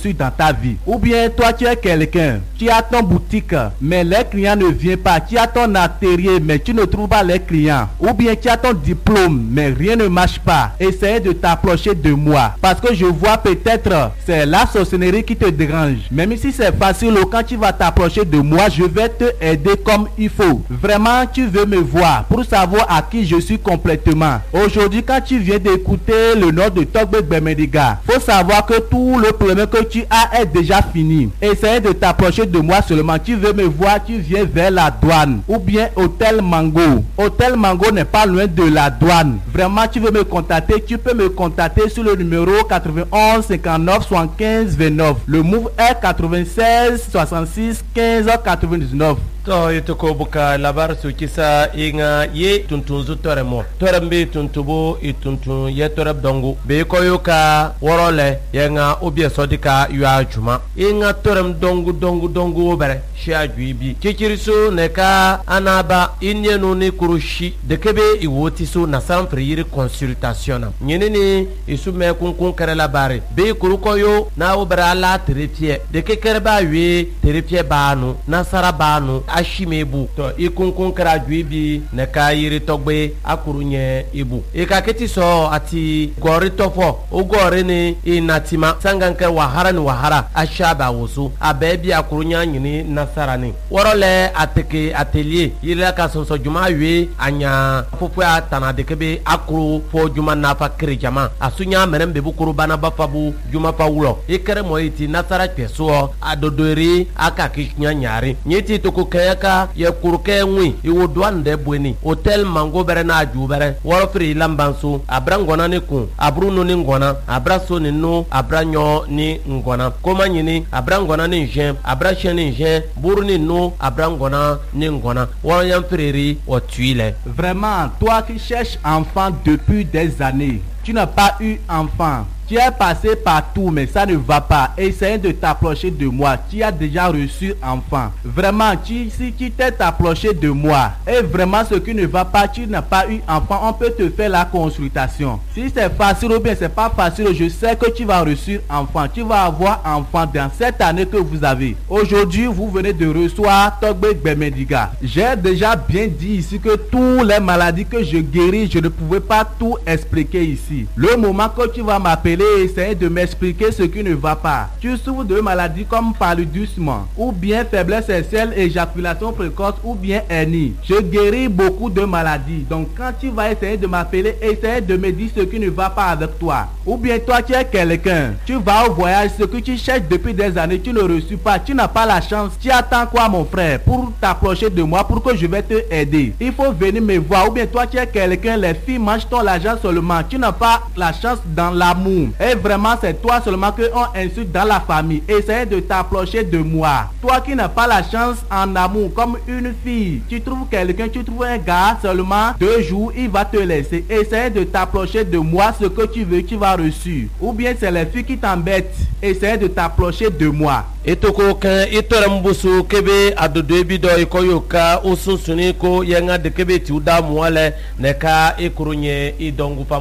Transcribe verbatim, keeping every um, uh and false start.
dans ta vie. Ou bien toi tu es quelqu'un, tu as ton boutique, mais les clients ne viennent pas. Tu as ton atelier, mais tu ne trouves pas les clients. Ou bien tu as ton diplôme, mais rien ne marche pas. Essaye de t'approcher de moi. Parce que je vois peut-être c'est la sorcellerie qui te dérange. Même si c'est facile, quand tu vas t'approcher de moi, je vais te aider comme il faut. Vraiment, tu veux me voir pour savoir à qui je suis complètement. Aujourd'hui, quand tu viens d'écouter le nom de Togbe Gbemediga, faut savoir que tout le problème que tu as est déjà fini. Essaye de t'approcher de moi seulement. Tu veux me voir, tu viens vers la douane ou bien Hôtel Mango. Hôtel Mango n'est pas loin de la douane. Vraiment, tu veux me contacter, tu peux me contacter sur le numéro quatre-vingt-onze cinquante-neuf soixante-quinze vingt-neuf. Le move est quatre-vingt-seize soixante-six quinze quatre-vingt-dix-neuf. To ito ko buka labar su kisa inga ye tuntun zu tore mo tore mbi tuntubo ituntun ye tore dongu be ko yoka worole ye nga obie sodika yua juma inga tore dongu dongu dongu bere shi ajuibi kikiriso neka anaba inyenu ni kurushi de kebe iwoti so na sanfre yiri consultation nyene ni isu me kunkun kare labare be kuruko yo na obera la terepie de kekere ba wi terepie banu na sara banu ashimebu to ikunkun kara juibi ne ka yiri togbe akurunye ibu ikaketi so ati gori tofo ugori ni inatima sanganke wahara ni wahara ashaba wosu abebi akurunya nyini nasarani worole ateke atelier yiri ka so so juma wi anya fufu atana de kebe akuru fo juma nafa kirjama asunya merembe bukuru bana bafabu juma pawulo ikere moiti nasara peso adodori akakishnya nyari nyiti toko ka ye kurke ngwi iwo douane bweni Hôtel Mango bere na aju bere woro fri lambanso abrangona ni ku abruno ni ngona abraso ni no abranyo ni ngona koma nyini abrangona ni jen abrache ni jen buru ni no abrangona ni ngona woro yam freri o tuile. Vraiment, toi qui cherches enfant depuis des années, tu n'as pas eu enfant. Tu es passé partout, mais ça ne va pas. Essaye de t'approcher de moi. Tu as déjà reçu enfant. Vraiment, tu, si tu t'es approché de moi, et vraiment ce qui ne va pas, tu n'as pas eu enfant, on peut te faire la consultation. Si c'est facile ou bien c'est pas facile, je sais que tu vas reçu enfant. Tu vas avoir enfant dans cette année que vous avez. Aujourd'hui, vous venez de recevoir Togbe Gbemediga. J'ai déjà bien dit ici que toutes les maladies que je guéris, je ne pouvais pas tout expliquer ici. Le moment que tu vas m'appeler, essayer de m'expliquer ce qui ne va pas. Tu souffres de maladies comme paludisme, ou bien faiblesse sexuelle, éjaculation précoce, ou bien hernie. Je guéris beaucoup de maladies. Donc quand tu vas essayer de m'appeler, essaye de me dire ce qui ne va pas avec toi. Ou bien toi tu es quelqu'un, tu vas au voyage, ce que tu cherches depuis des années, tu ne reçois pas, tu n'as pas la chance. Tu attends quoi mon frère pour t'approcher de moi, pour que je vais te aider. Il faut venir me voir. Ou bien toi tu es quelqu'un, les filles mangent ton argent seulement. Tu n'as pas la chance dans l'amour. Et vraiment c'est toi seulement que on insulte dans la famille. Essaye de t'approcher de moi. Toi qui n'as pas la chance en amour comme une fille, tu trouves quelqu'un, tu trouves un gars seulement deux jours, il va te laisser. Essaye de t'approcher de moi, ce que tu veux, tu vas reçu. Ou bien c'est les filles qui t'embêtent. Essaye de t'approcher de moi. Etoko kan itorembusu kebe adodobi do ikoyoka ususuni ko yenga de kebe ti udamu wale neka ikurunye idongu